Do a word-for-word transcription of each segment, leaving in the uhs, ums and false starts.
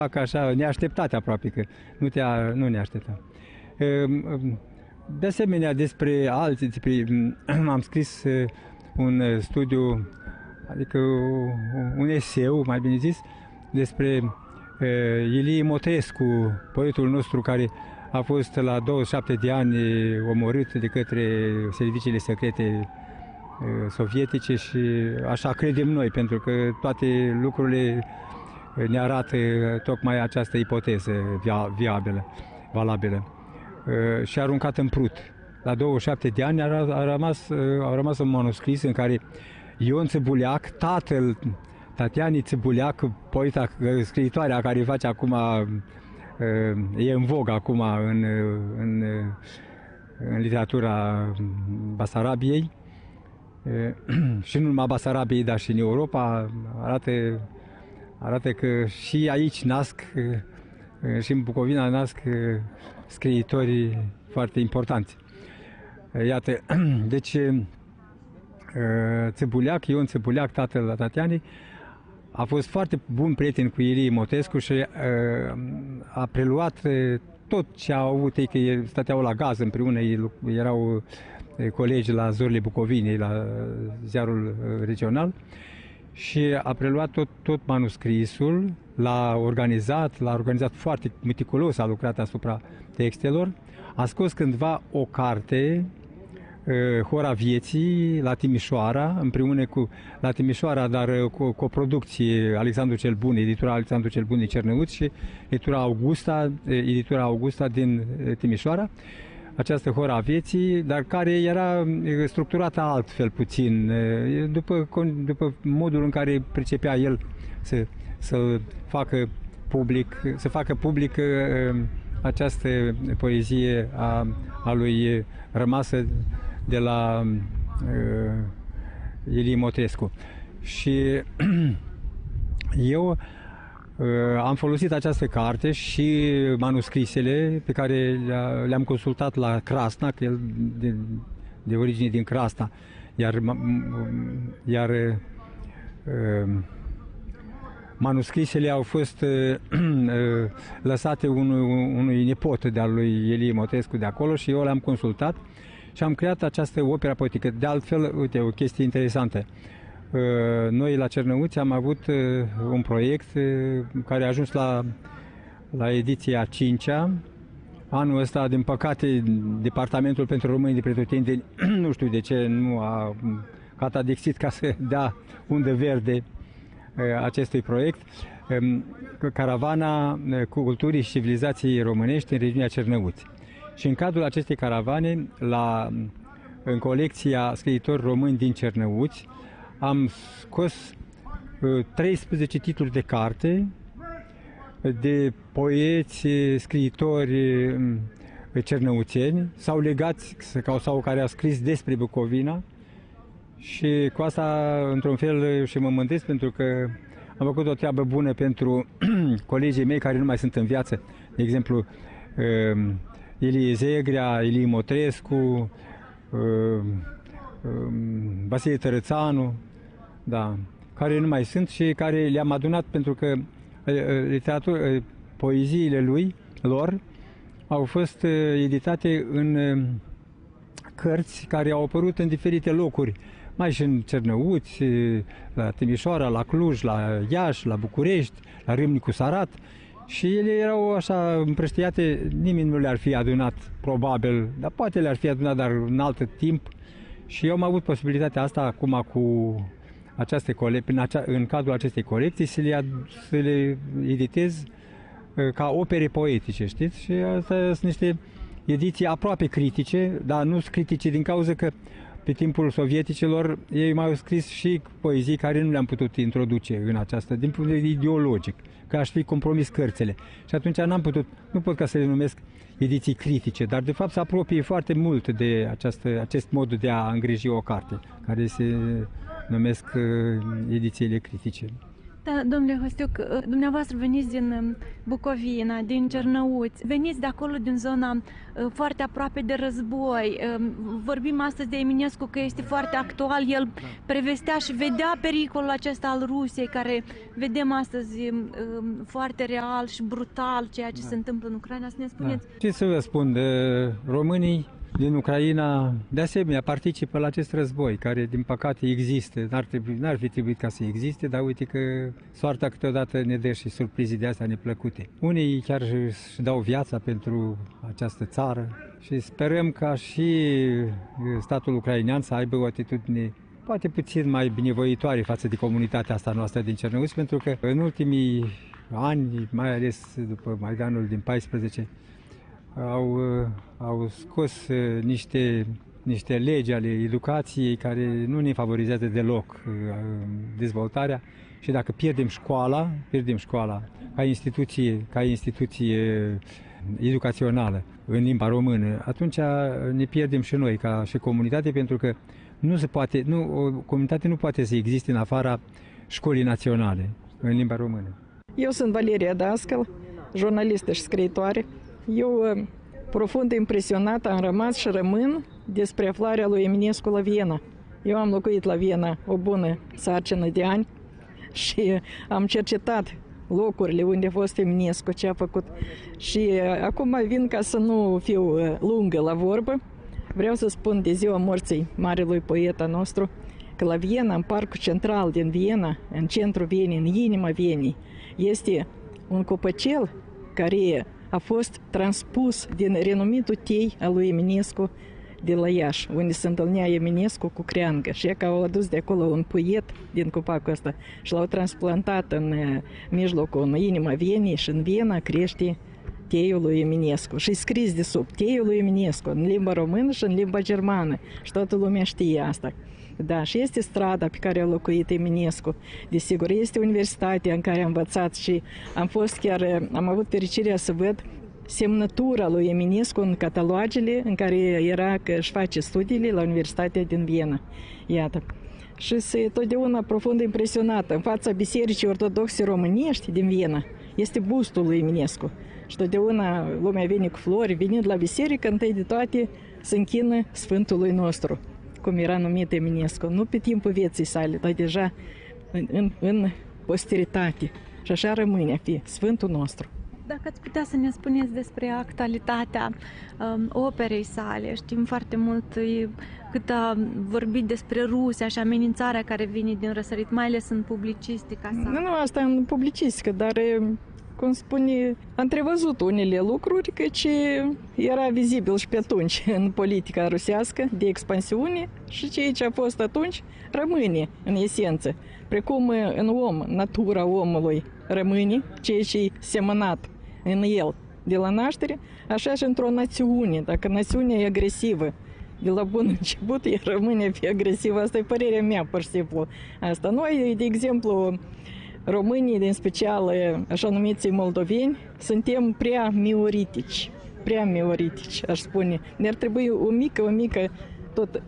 Ca așa, neașteptate aproape, că nu, te nu ne așteptam. De asemenea, despre alții, despre, am scris un studiu, adică un eseu, mai bine zis, despre Ilie Motrescu, poetul nostru care a fost la douăzeci și șapte de ani omorât de către serviciile secrete sovietice și așa credem noi, pentru că toate lucrurile ne arată tocmai această ipoteză viabilă, valabilă. Și a aruncat în prut. La douăzeci și șapte de ani a, a, rămas, a rămas un manuscris în care Ion Țăbuleac, tatăl Tatianei Țăbuleac, poeta, scriitoarea care face acum, e în vogă acum în, în, în literatura Basarabiei, și nu numai Basarabiei, dar și în Europa, arată, arată că și aici nasc, și în Bucovina nasc scriitori foarte importanți. Iată, deci Țăbuleac, Ion Țăbuleac, tatăl Tatianei, a fost foarte bun prieten cu Ilie Motrescu și a preluat tot ce au avut ei, că stăteau la gaz împreună, ei erau colegi la Zorile Bucovinei, la ziarul regional, și a preluat tot, tot manuscrisul, l-a organizat, l-a organizat foarte meticulos, a lucrat asupra textelor, a scos cândva o carte, Hora Vieții, la Timișoara, împreună cu, la Timișoara, dar cu, cu o producție Alexandru cel Bun, editura Alexandru cel Bun din Cernăuți și editura Augusta, editura Augusta din Timișoara, această Hora Vieții, dar care era structurată altfel puțin, după, după modul în care pricepea el să, să facă public, să facă public această poezie a, a lui rămasă de la uh, Ilie Motrescu. Și eu uh, am folosit această carte și manuscrisele pe care le-am consultat la Crasna, că el de, de origine din Crasna, iar, iar uh, manuscrisele au fost uh, lăsate unui, unui nepot de-al lui Ilie Motrescu de acolo și eu le-am consultat și am creat această operă poetică. De altfel, uite, o chestie interesantă. Noi la Cernăuți am avut un proiect care a ajuns la, la ediția a cincea. Anul ăsta, din păcate, Departamentul pentru Români de Pretutindeni, nu știu de ce, nu a catadixit ca să dea undă verde acestui proiect, Caravana Culturii și Civilizației Românești în regiunea Cernăuți. Și în cadrul acestei caravane, la, în colecția scriitori români din Cernăuți, am scos treisprezece titluri de carte de poeți, scriitori cernăuțeni sau legați sau care au scris despre Bucovina. Și cu asta, într-un fel, și mă mândresc pentru că am făcut o treabă bună pentru colegii mei care nu mai sunt în viață. De exemplu, Ilie Zegrea, Ilie Motrescu, Vasile Tărățanu, da, care nu mai sunt și care le-am adunat pentru că literatura, poeziile lui, lor, au fost editate în cărți care au apărut în diferite locuri, mai și în Cernăuți, la Timișoara, la Cluj, la Iași, la București, la Râmnicu Sarat. Și ele erau așa împrăștiate, nimeni nu le-ar fi adunat, probabil, dar poate le-ar fi adunat, dar în alt timp. Și eu am avut posibilitatea asta acum cu această colecție, în, acea, în cadrul acestei colecții, să le, să le editez ca opere poetice, știți? Și astea sunt niște ediții aproape critice, dar nu sunt critice din cauza că pe timpul sovieticilor ei mai au scris și poezii care nu le-am putut introduce în această, din punct de vedere ideologic, că aș fi compromis cărțile. Și atunci n-am putut, nu pot ca să le numesc ediții critice, dar de fapt se apropie foarte mult de această, acest mod de a îngriji o carte, care se numesc edițiile critice. Da, domnule Hostiuc, dumneavoastră veniți din Bucovina, din Cernăuți, veniți de acolo din zona foarte aproape de război. Vorbim astăzi de Eminescu că este foarte actual, el prevestea și vedea pericolul acesta al Rusiei, care vedem astăzi foarte real și brutal ceea ce da. se întâmplă în Ucraina. Să ne spuneți? Da. Ce să vă spun, românii din Ucraina, de asemenea, participă la acest război, care, din păcate, există. N-ar, trebui, n-ar fi trebuit ca să existe, dar uite că soarta câteodată ne dă și surprize de astea neplăcute. Unii chiar își dau viața pentru această țară și sperăm ca și statul ucrainean să aibă o atitudine poate puțin mai binevoitoare față de comunitatea asta noastră din Cernăuți, pentru că în ultimii ani, mai ales după Maidanul din paisprezece, Au, au scos niște, niște legi ale educației care nu ne favorizează deloc dezvoltarea și dacă pierdem școala, pierdem școala ca instituție, ca instituție educațională în limba română, atunci ne pierdem și noi ca și comunitate, pentru că nu se poate, nu, o comunitate nu poate să existe în afara școlii naționale în limba română. Eu sunt Valeria Dascăl, jurnalistă și scriitoare. Eu, profund impresionată, am rămas și rămân despre aflarea lui Eminescu la Viena. Eu am locuit la Viena o bună sarcină de ani și am cercetat locurile unde a fost Eminescu, ce a făcut. Și acum vin ca să nu fiu lungă la vorbă. Vreau să spun de ziua morții marelui poet nostru că la Viena, în parcul central din Viena, în centrul Vienei, în inima Vienei, este un copăcel care a fost transpus din renumitul tei al lui Eminescu de la Iași, unde se întâlnea Eminescu cu creangă. Și că au adus de acolo un puiet din copacul ăsta și l-au transplantat în mijlocul, în inima Vienei, și în Viena crește teiul lui Eminescu. Și scris de sub teiul lui Eminescu în limba română și în limba germană. Și toată lumea știe asta. Da, și este strada pe care a locuit Eminescu. Desigur, este universitatea în care am învățat și am fost chiar, am avut fericirea să văd semnătura lui Eminescu în catalogele în care era că își face studiile la Universitatea din Viena. Iată. Și se totdeauna profund impresionată. În fața Bisericii Ortodoxe Românești din Viena este bustul lui Eminescu. Și totdeauna lumea vine cu flori, venind la biserică, întâi de toate se închină Sfântului nostru, cum era numit Eminescu, nu pe timpul vieții sale, dar deja în, în, în posteritate. Și așa rămâne a fi Sfântul nostru. Dacă ați putea să ne spuneți despre actualitatea um, operei sale, știm foarte mult cât a vorbit despre Rusia și amenințarea care vine din răsărit, mai ales în publicistica sa. Nu, nu, asta în publicistică, dar, cum spune, am întrevăzut unele lucruri, căci era vizibil și pe atunci în politica rusească de expansiune și ceea ce a fost atunci rămâne în esență. Precum în om, natura omului rămâne, ceea ce e semănat în el de la naștere, așa și într-o națiune. Dacă națiunea e agresivă, de la bun început, ea rămâne a fi agresivă. Asta e părerea mea, pur și simplu. Asta. Noi, de exemplu, românii, în special așa numiții moldoveni, suntem prea mioritici. Prea mioritici, aș spune. Ne-ar trebui o mică, o mică, tot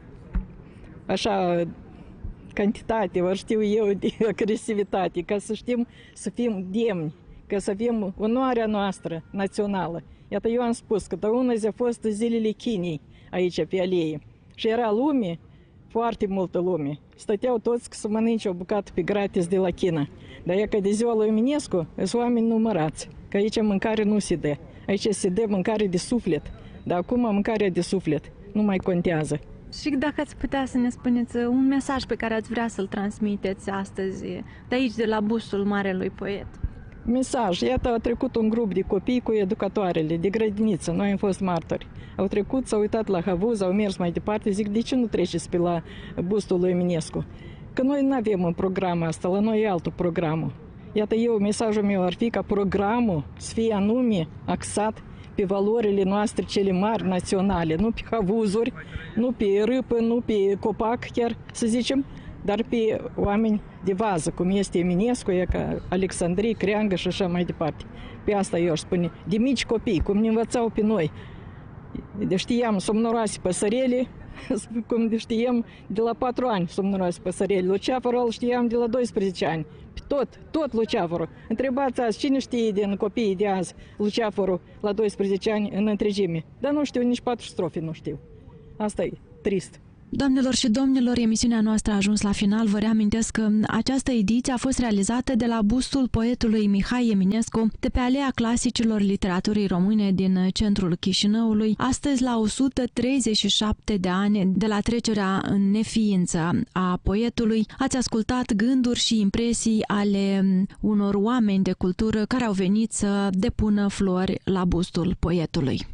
așa, cantitate, ori știu eu, de agresivitate, ca să știm să fim demni, ca să avem onoarea noastră națională. Iată, eu am spus că una zi a fost zilele Chinei aici pe alee și era lume, foarte multă lume. Stăteau toți să mănânce o bucată pe gratis de la China. Dar e că de ziua lui Eminescu sunt oameni numărați, că aici mâncare nu se dă. Aici se dă mâncare de suflet, dar acum mâncarea de suflet nu mai contează. Și dacă ați putea să ne spuneți un mesaj pe care ați vrea să-l transmiteți astăzi de aici, de la bustul marelui poet. Mesaj. Iată, a trecut un grup de copii cu educatoarele de grădiniță. Noi am fost martori. Au trecut, s-au uitat la havuz, au mers mai departe. Zic, de ce nu treceți pe la bustul lui Eminescu? Că noi nu avem un program asta, la noi e altul programul. Iată, eu, mesajul meu ar fi ca programul să fie anume axat pe valorile noastre cele mari naționale, nu pe havuzuri, nu pe râpă, nu pe copac chiar, să zicem, dar pe oameni de vază, cum este Eminescu, e ca Alexandrie, Creangă și așa mai departe. Pe asta eu aș spune, de mici copii, cum ne învățau pe noi. De știam somnoroase păsărele, cum știam, de la patru ani sunt numeroase păsăreli. Luceafărul îl știam de la doisprezece ani. Tot, tot luceafărul. Întrebați azi, cine știe din copiii de azi luceafărul la doisprezece ani în întregime? Dar nu știu, nici patru strofe nu știu. Asta e trist. Doamnelor și domnilor, emisiunea noastră a ajuns la final. Vă reamintesc că această ediție a fost realizată de la bustul poetului Mihai Eminescu de pe Alea Clasicilor Literaturii Române din centrul Chișinăului, astăzi la o sută treizeci și șapte de ani de la trecerea în neființă a poetului. Ați ascultat gânduri și impresii ale unor oameni de cultură care au venit să depună flori la bustul poetului.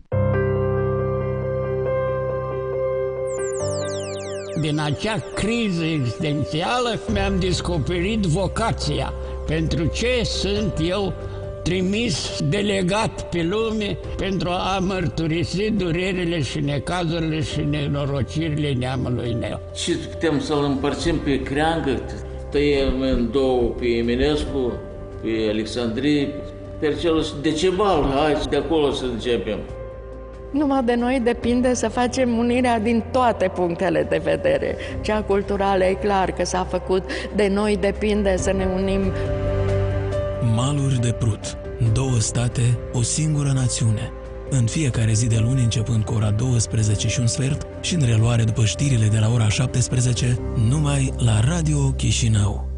Din acea criză existențială mi-am descoperit vocația. Pentru ce sunt eu trimis, delegat pe lume pentru a mărturisi durerile și necazurile și nenorocirile neamului meu. Și putem să-l împărțim pe creangă, tăiem în două pe Eminescu, pe Alexandrie, pe celul Decebal, hai de acolo să începem. Numai de noi depinde să facem unirea din toate punctele de vedere. Cea culturală e clar că s-a făcut, de noi depinde să ne unim. Maluri de Prut, două state, o singură națiune. În fiecare zi de luni, începând cu ora douăsprezece și un sfert și în reluare după știrile de la ora șaptesprezece, numai la Radio Chișinău.